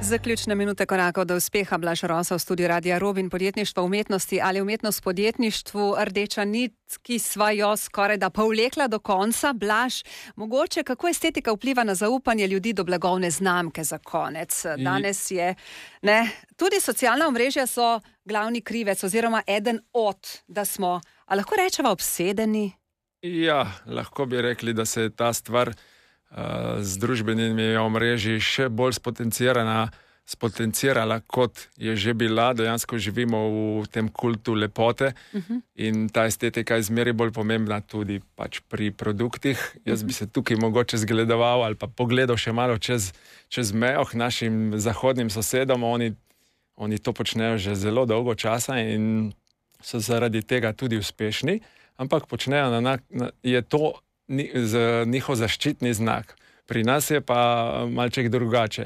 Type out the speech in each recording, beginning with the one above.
Zaključne minute korakov do uspeha. Blaž Rosa v studiu Radia Robin. Podjetništvo umetnosti ali umetnost podjetništvu, rdeča nit, ki sva jo skoraj da povlekla do konca. Blaž, mogoče kako estetika vpliva na zaupanje ljudi do blagovne znamke za konec. Danes je, tudi socialna omrežja so glavni krivec oziroma eden od, da smo, a lahko rečeva, obsedeni? Ja, lahko bi rekli, da se je ta stvar z družbenimi omrežji še bolj spotencirala, kot je že bila. Dejansko živimo v tem kultu lepote in ta estetika je zmeraj bolj pomembna tudi pač pri produktih. Jaz bi se tukaj mogoče zgledoval ali pa pogledal še malo čez mejo k našim zahodnim sosedom. Oni to počnejo že zelo dolgo časa in so zaradi tega tudi uspešni, ampak počnejo je to z njihov zaščitni znak. Pri nas je pa malček drugače.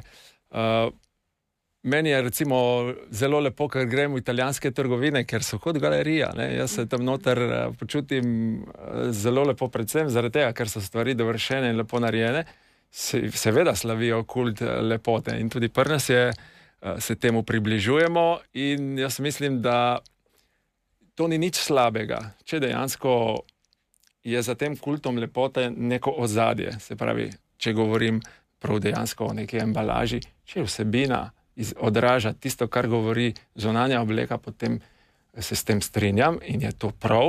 Meni je recimo zelo lepo, ker grem v italijanske trgovine, ker so kot galerija. Jaz se tam noter počutim zelo lepo, predvsem zaradi tega, ker so stvari dovršene in lepo narejene. Seveda slavijo kult lepote in tudi pri nas se temu približujemo in jaz mislim, da to ni nič slabega, če dejansko je za tem kultom lepote neko ozadje. Se pravi, če govorim prav dejansko o neki embalaži, če vsebina odraža tisto, kar govori zunanja obleka, potem se s tem strinjam in je to prav.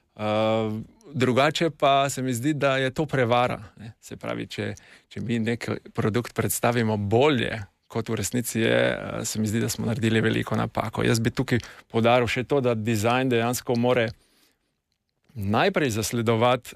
Drugače pa se mi zdi, da je to prevara. Se pravi, če mi nek produkt predstavimo bolje, kot v resnici je, se mi zdi, da smo naredili veliko napako. Jaz bi tukaj poudaril še to, da dizajn dejansko more najprej zasledovati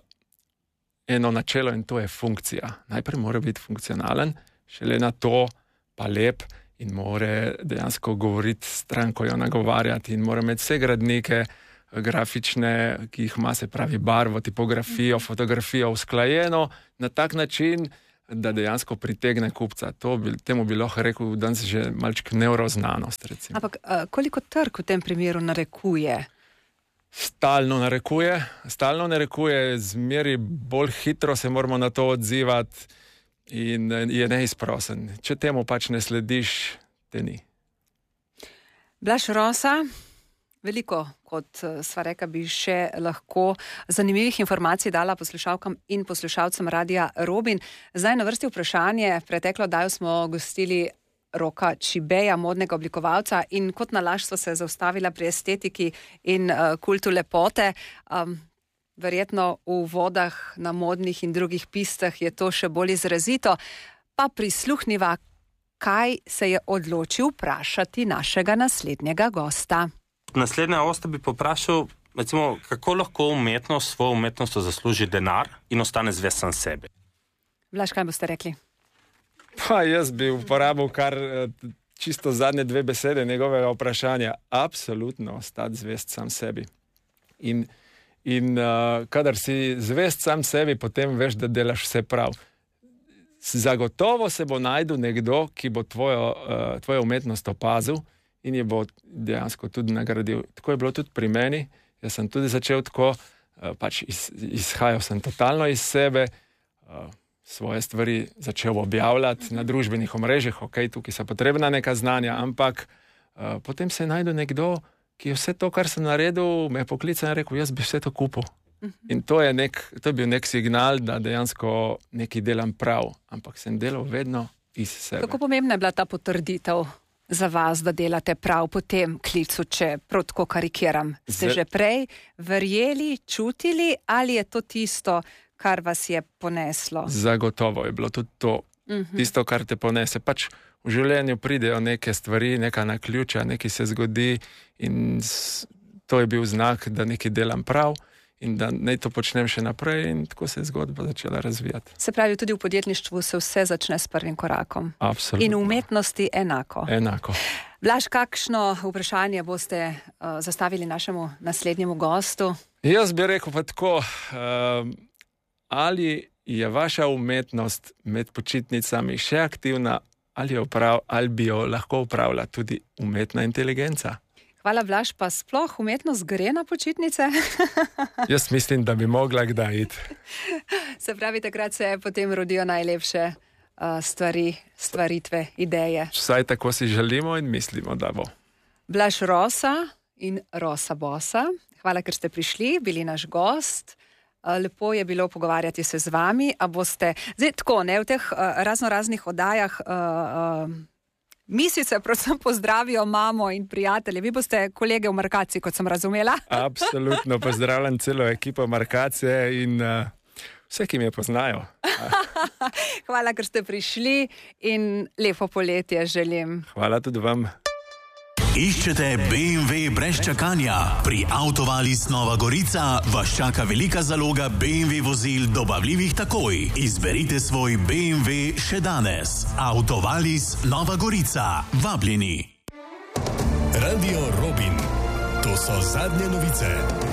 eno načelo in to je funkcija. Najprej mora biti funkcionalen, šele na to pa lep in mora dejansko govoriti stran, ko jo nagovarjati in mora imeti vse gradnike grafične, ki jih ima, se pravi barvo, tipografijo, fotografijo usklajeno na tak način, da dejansko pritegne kupca. Temu bi lahko rekel danes že malček neuroznanost, recimo. Ampak koliko trg v tem primeru narekuje? Stalno narekuje, zmeri bolj hitro se moramo na to odzivati in je neizprosen. Če temu pač ne slediš, te ni. Blaž Rosa, veliko, kot sva rekla, bi še lahko zanimivih informacij dala poslušalkam in poslušalcem Radia Robin. Zdaj na vrsti vprašanje. Preteklo oddajo smo gostili Roka Čibeja, modnega oblikovalca, in kot nalašč sva se zaustavila pri estetiki in kultu lepote. Verjetno v vodah na modnih in drugih pistah je to še bolj izrazito. Pa prisluhniva, kaj se je odločil vprašati našega naslednjega gosta. Naslednja gosta bi poprašal, recimo, kako lahko umetnost svojo umetnostjo zasluži denar in ostane zvest sam sebi. Blaž, kaj boste rekli? Pa jaz bi uporabil kar čisto zadnje dve besede njegovega vprašanja. Absolutno ostati zvest sam sebi. In kadar si zvest sam sebi, potem veš, da delaš vse prav. Zagotovo se bo našel nekdo, ki bo tvojo umetnost opazil in je bo dejansko tudi nagradil. Tako je bilo tudi pri meni. Jaz sem tudi začel tako, pač izhajal sem totalno iz sebe, svoje stvari začel objavljati na družbenih omrežjih, tukaj so potrebna neka znanja, ampak potem se je našel nekdo, ki je vse to, kar sem naredil, me je poklical in rekel, jaz bi vse to kupil. In to je bil nek signal, da dejansko nekaj delam prav, ampak sem delal vedno iz sebe. Kako pomembna je bila ta potrditev za vas, da delate prav po tem klicu, če prav tako karikiram? Ste že prej verjeli, čutili, ali je to tisto, kar vas je poneslo? Zagotovo je bilo tudi to, tisto, kar te ponese. Pač v življenju pridejo neke stvari, neka naključja, nekaj se zgodi in to je bil znak, da nekaj delam prav in da naj to počnem še naprej in tako se je zgodba začela razvijati. Se pravi, tudi v podjetništvu se vse začne s prvim korakom. Absolutno. In v umetnosti enako. Enako. Blaž, kakšno vprašanje boste zastavili našemu naslednjemu gostu? Jaz bi rekel pa tako, ali je vaša umetnost med počitnicami še aktivna, ali bi jo lahko upravila tudi umetna inteligenca? Hvala, Blaž, pa sploh umetnost gre na počitnice? Jaz mislim, da bi mogla kdaj iti. Se pravi, takrat se potem rodijo najlepše stvaritve, ideje. Vsaj tako si želimo in mislimo, da bo. Blaž Rosa in Rosa Bosa, hvala, ker ste prišli, bili naš gost. Lepo je bilo pogovarjati se z vami, a boste, zdaj tako, ne, v teh raznih oddajah misice predvsem pozdravijo mamo in prijatelje. Vi boste kolege v Markaciji, kot sem razumela. Absolutno, pozdravljam celo ekipo Markacije in vse, ki me poznajo. Hvala, ker ste prišli in lepo poletje želim. Hvala tudi vam. Iščete BMW brez čakanja? Pri Autovalis Nova Gorica vas čaka velika zaloga BMW vozil dobavljivih takoj. Izberite svoj BMW še danes. Autovalis Nova Gorica. Vabljeni. Radio Robin. To so zadnje novice.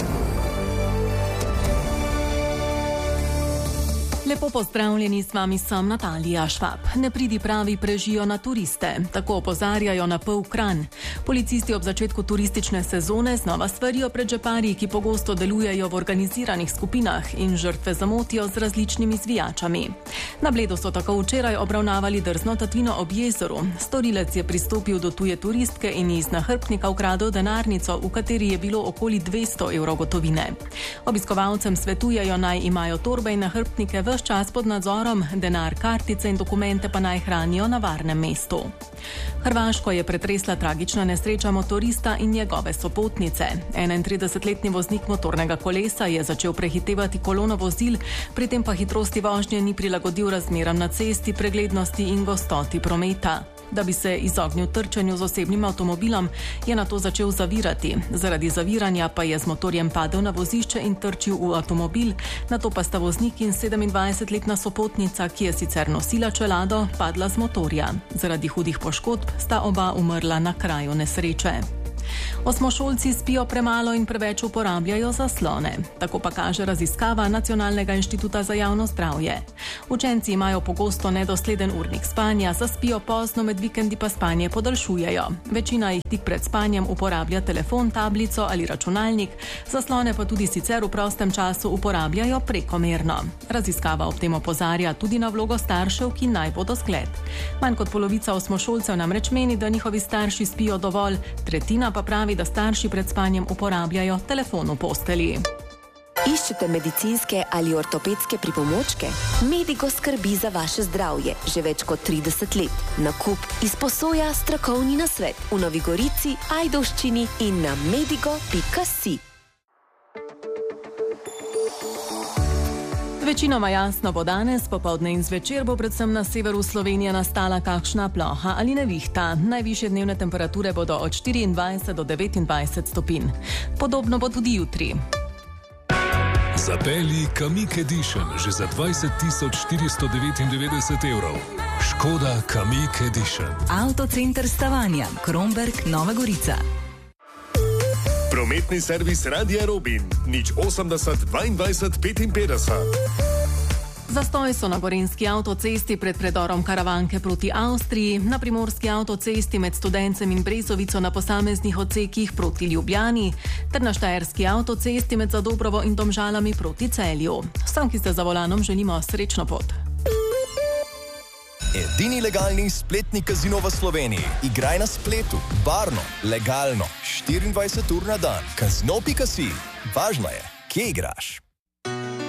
Lepo pozdravljeni, s vami sem Natalija Švab. Ne pridi pravi prežijo na turiste. Tako opozarjajo na Pol Kranj. Policisti ob začetku turistične sezone znova svarijo pred žeparji, ki pogosto delujejo v organiziranih skupinah in žrtve zamotijo z različnimi zvijačami. Na Bledu so tako včeraj obravnavali drzno tatvino ob jezeru. Storilec je pristopil do tuje turistke in iz nahrbtnika ukradel denarnico, v kateri je bilo okoli 200 evrov gotovine. Obiskovalcem svetujejo, naj imajo torbe in nahrbtnike ves čas pod nadzorom, denar, kartice in dokumente pa naj hranijo na varnem mestu. Hrvaško je pretresla tragična nesreča motorista in njegove sopotnice. 31-letni voznik motornega kolesa je začel prehitevati kolono vozil, pri tem pa hitrosti vožnje ni prilagodil razmeram na cesti, preglednosti in gostoti prometa. Da bi se izognil trčenju z osebnim avtomobilom, je nato začel zavirati. Zaradi zaviranja pa je z motorjem padel na vozišče in trčil v avtomobil, nato pa sta voznik in 27-letna sopotnica, ki je sicer nosila čelado, padla z motorja. Zaradi hudih poškodb sta oba umrla na kraju nesreče. Osmošolci spijo premalo in preveč uporabljajo zaslone. Tako pa kaže raziskava Nacionalnega inštituta za javno zdravje. Učenci imajo pogosto nedosleden urnik spanja, zaspijo pozno, med vikendi pa spanje podaljšujejo. Večina jih tik pred spanjem uporablja telefon, tablico ali računalnik, zaslone pa tudi sicer v prostem času uporabljajo prekomerno. Raziskava ob tem opozarja tudi na vlogo staršev, ki naj bodo zgled. Manj kot polovica osmošolcev namreč meni, da njihovi starši spijo dovolj, tretjina pa pravi, da starši pred spanjem uporabljajo telefon v posteli. Iščete medicinske ali ortopedske pripomočke? Medigo skrbi za vaše zdravje že več kot 30 let. Nakup, izposoja, strokovni nasvet v Novi Gorici, Ajdovščini in na medigo.si. Večinoma jasno bo danes, popoldne in zvečer bo predvsem na severu Slovenije nastala kakšna ploha ali nevihta. Najvišje dnevne temperature bodo od 24 do 29 stopinj. Podobno bo tudi jutri. Zapelji Kamiq Edition že za 20.499 evrov. Škoda Kamiq Edition. Avtocenter Stavanja, Kromberk, Nova Gorica. Prometni servis Radia Robin. 080 22 55. Zastoj so na gorenjski avtocesti pred predorom Karavanke proti Avstriji, na primorski avtocesti med Studencem in Brezovico na posameznih odsekih proti Ljubljani, ter na štajerski avtocesti med Zadobrovo in Domžalami proti Celju. Vsem, ki ste za volanom, želimo srečno pot. Edini legalni spletni kazino v Sloveniji. Igraj na spletu, varno, legalno, 24 ur na dan. Kazino.si. Važno je, kje igraš.